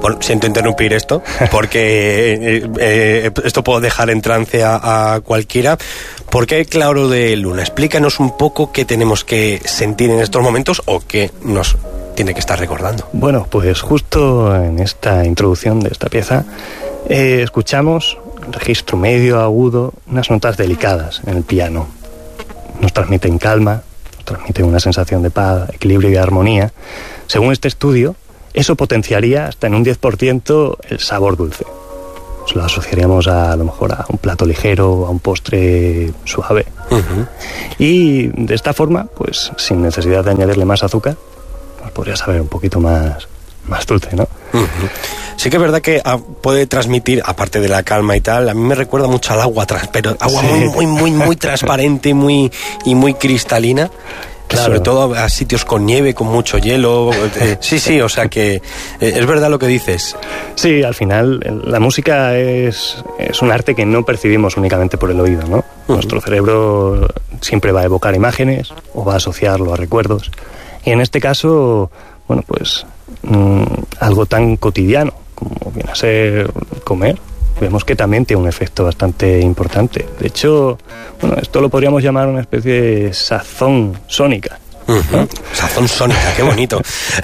Bueno, siento interrumpir esto, porque esto puedo dejar en trance a cualquiera. ¿Por qué Claro de Luna? Explícanos un poco qué tenemos que sentir en estos momentos o qué nos tiene que estar recordando. Bueno, pues justo en esta introducción de esta pieza escuchamos registro medio, agudo, unas notas delicadas en el piano. Nos transmiten calma, nos transmiten una sensación de paz, equilibrio y armonía. Según este estudio, eso potenciaría hasta en un 10% el sabor dulce. Nos lo asociaríamos a lo mejor a un plato ligero, a un postre suave. Uh-huh. Y de esta forma, pues sin necesidad de añadirle más azúcar, pues podría saber un poquito más dulce, ¿no? Uh-huh. Sí que es verdad que puede transmitir, aparte de la calma y tal, a mí me recuerda mucho al agua, pero agua sí. muy transparente y muy cristalina. Claro. Sobre todo a sitios con nieve, con mucho hielo. Sí, o sea que es verdad lo que dices. Sí, al final la música es un arte que no percibimos únicamente por el oído, ¿no? Uh-huh. Nuestro cerebro siempre va a evocar imágenes o va a asociarlo a recuerdos. Y en este caso, bueno, pues algo tan cotidiano como viene a ser comer, vemos que también tiene un efecto bastante importante. De hecho, bueno, esto lo podríamos llamar una especie de sazón sónica. Uh-huh. Sazón sónica, qué bonito.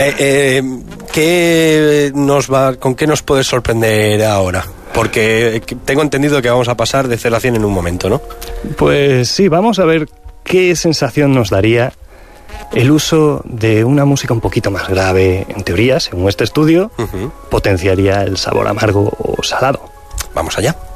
¿Con qué nos puedes sorprender ahora? Porque tengo entendido que vamos a pasar de 0 a 100 en un momento, ¿no? Pues sí, vamos a ver qué sensación nos daría el uso de una música un poquito más grave. En teoría, según este estudio, uh-huh, potenciaría el sabor amargo o salado. Vamos allá.